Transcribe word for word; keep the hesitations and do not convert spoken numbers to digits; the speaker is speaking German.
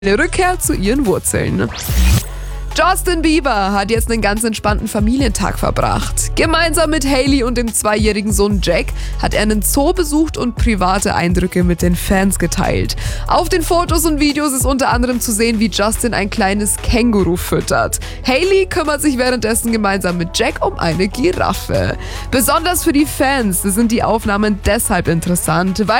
Eine Rückkehr zu ihren Wurzeln. Justin Bieber hat jetzt einen ganz entspannten Familientag verbracht. Gemeinsam mit Hailey und dem zweijährigen Sohn Jack hat er einen Zoo besucht und private Eindrücke mit den Fans geteilt. Auf den Fotos und Videos ist unter anderem zu sehen, wie Justin ein kleines Känguru füttert. Hailey kümmert sich währenddessen gemeinsam mit Jack um eine Giraffe. Besonders für die Fans sind die Aufnahmen deshalb interessant, weil